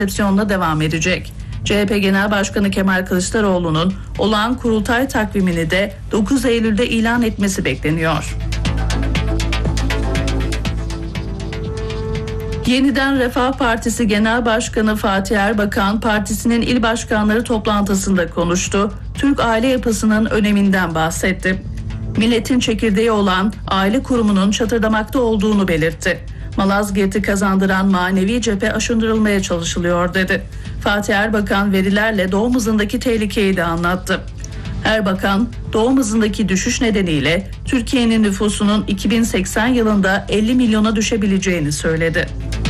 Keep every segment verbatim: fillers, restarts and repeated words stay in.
resepsiyonla devam edecek. C H P Genel Başkanı Kemal Kılıçdaroğlu'nun olağan kurultay takvimini de dokuz Eylül'de ilan etmesi bekleniyor. Yeniden Refah Partisi Genel Başkanı Fatih Erbakan, partisinin il başkanları toplantısında konuştu. Türk aile yapısının öneminden bahsetti. Milletin çekirdeği olan aile kurumunun çatırdamakta olduğunu belirtti. Malazgirt'i kazandıran manevi cephe aşındırılmaya çalışılıyor dedi. Fatih Erbakan verilerle doğum hızındaki tehlikeyi de anlattı. Erbakan, doğum hızındaki düşüş nedeniyle Türkiye'nin nüfusunun iki bin seksen yılında elli milyona düşebileceğini söyledi.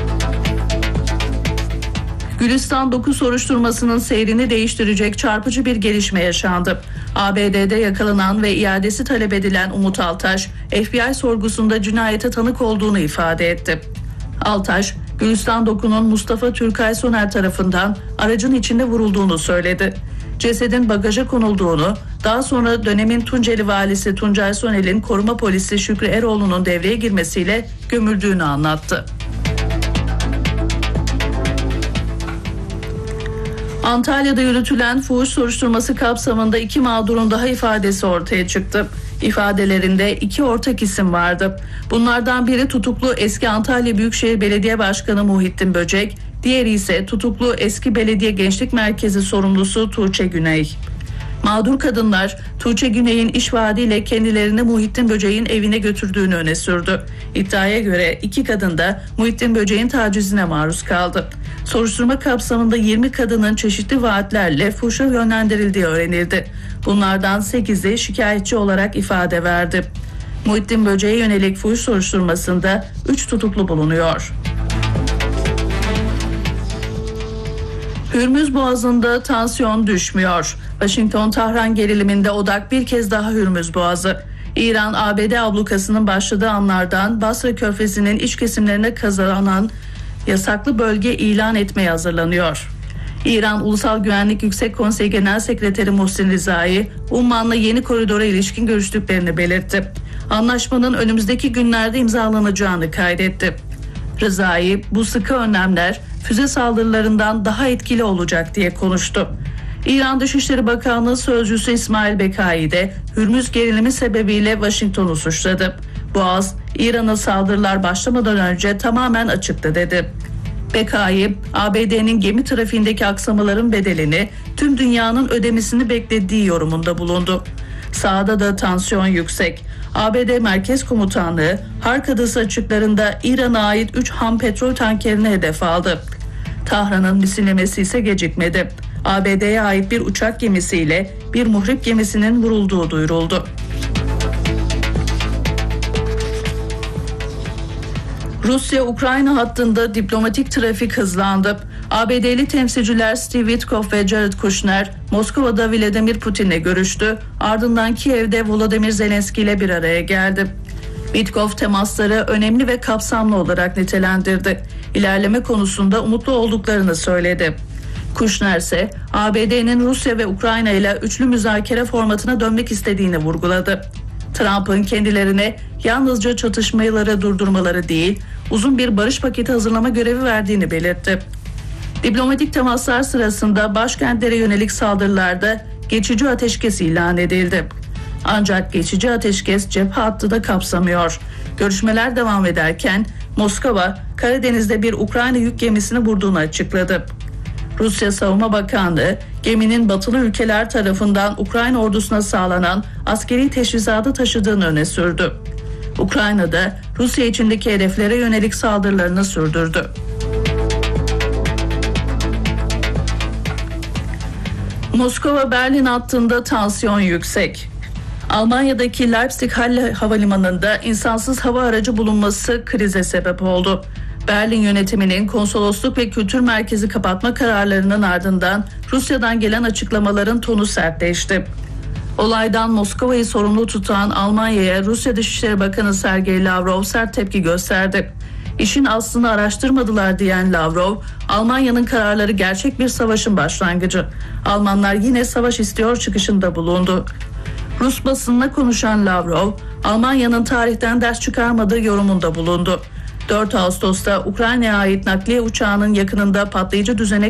Gülistan dokuz soruşturmasının seyrini değiştirecek çarpıcı bir gelişme yaşandı. A B D'de yakalanan ve iadesi talep edilen Umut Altaş, F B I sorgusunda cinayete tanık olduğunu ifade etti. Altaş, Gülistan doku'nun Mustafa Türkay Soner tarafından aracın içinde vurulduğunu söyledi. Cesedin bagaja konulduğunu, daha sonra dönemin Tunceli valisi Tuncay Sonel'in koruma polisi Şükrü Eroğlu'nun devreye girmesiyle gömüldüğünü anlattı. Antalya'da yürütülen fuhuş soruşturması kapsamında iki mağdurun daha ifadesi ortaya çıktı. İfadelerinde iki ortak isim vardı. Bunlardan biri tutuklu eski Antalya Büyükşehir Belediye Başkanı Muhittin Böcek, diğeri ise tutuklu eski Belediye Gençlik Merkezi sorumlusu Tuğçe Güney. Mağdur kadınlar Tuğçe Güney'in iş vaadiyle kendilerini Muhittin Böcek'in evine götürdüğünü öne sürdü. İddiaya göre iki kadın da Muhittin Böcek'in tacizine maruz kaldı. Soruşturma kapsamında yirmi kadının çeşitli vaatlerle fuhuşa yönlendirildiği öğrenildi. Bunlardan sekizi şikayetçi olarak ifade verdi. Muhittin Böcek'e yönelik fuhuş soruşturmasında üç tutuklu bulunuyor. Hürmüz Boğazı'nda tansiyon düşmüyor. Washington-Tahran geriliminde odak bir kez daha Hürmüz Boğazı. İran, A B D ablukasının başladığı anlardan Basra Körfezi'nin iç kesimlerine kazanan yasaklı bölge ilan etmeye hazırlanıyor. İran Ulusal Güvenlik Yüksek Konseyi Genel Sekreteri Muhsin Rizai, Umman'la yeni koridora ilişkin görüştüklerini belirtti. Anlaşmanın önümüzdeki günlerde imzalanacağını kaydetti. Rizai, bu sıkı önlemler füze saldırılarından daha etkili olacak diye konuştu. İran Dışişleri Bakanlığı Sözcüsü İsmail Bekai de Hürmüz gerilimi sebebiyle Washington'u suçladı. Boğaz, İran'a saldırılar başlamadan önce tamamen açıktı dedi. Bekai, A B D'nin gemi trafiğindeki aksamaların bedelini tüm dünyanın ödemesini beklediği yorumunda bulundu. Sahada da tansiyon yüksek. A B D Merkez Komutanlığı, Hark Adası açıklarında İran'a ait üç ham petrol tankerini hedef aldı. Tahran'ın misillemesi ise gecikmedi. A B D'ye ait bir uçak gemisiyle bir muhrip gemisinin vurulduğu duyuruldu. Rusya-Ukrayna hattında diplomatik trafik hızlandı. A B D'li temsilciler Steve Witkoff ve Jared Kushner, Moskova'da Vladimir Putin'le görüştü. Ardından Kiev'de Volodymyr Zelenski ile bir araya geldi. Witkoff temasları önemli ve kapsamlı olarak nitelendirdi. İlerleme konusunda umutlu olduklarını söyledi. Kushner ise A B D'nin Rusya ve Ukrayna ile üçlü müzakere formatına dönmek istediğini vurguladı. Trump'ın kendilerine yalnızca çatışmaları durdurmaları değil, uzun bir barış paketi hazırlama görevi verdiğini belirtti. Diplomatik temaslar sırasında başkentlere yönelik saldırılarda geçici ateşkes ilan edildi. Ancak geçici ateşkes cephe hattı da kapsamıyor. Görüşmeler devam ederken Moskova, Karadeniz'de bir Ukrayna yük gemisini vurduğunu açıkladı. Rusya Savunma Bakanlığı, geminin batılı ülkeler tarafından Ukrayna ordusuna sağlanan askeri teçhizatı taşıdığını öne sürdü. Ukrayna'da Rusya içindeki hedeflere yönelik saldırılarını sürdürdü. Moskova-Berlin hattında tansiyon yüksek. Almanya'daki Leipzig-Halle havalimanında insansız hava aracı bulunması krize sebep oldu. Berlin yönetiminin konsolosluk ve kültür merkezi kapatma kararlarının ardından Rusya'dan gelen açıklamaların tonu sertleşti. Olaydan Moskova'yı sorumlu tutan Almanya'ya Rusya Dışişleri Bakanı Sergey Lavrov sert tepki gösterdi. İşin aslını araştırmadılar diyen Lavrov, Almanya'nın kararları gerçek bir savaşın başlangıcı. Almanlar yine savaş istiyor çıkışında bulundu. Rus basınına konuşan Lavrov, Almanya'nın tarihten ders çıkarmadığı yorumunda bulundu. dört Ağustos'ta Ukrayna'ya ait nakliye uçağının yakınında patlayıcı düzenek